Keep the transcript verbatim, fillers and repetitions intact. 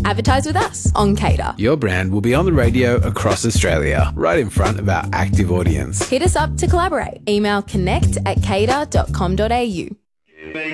Advertise with us on Cater. Your brand will be on the radio across Australia, right in front of our active audience. Hit us up to collaborate. Email connect at cater dot com dot a u.